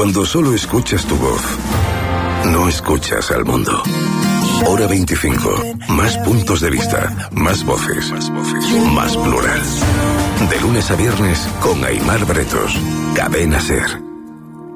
Cuando solo escuchas tu voz, no escuchas al mundo. Hora 25. Más puntos de vista, más voces, más plural. De lunes a viernes con Aimar Bretos. Cadena SER.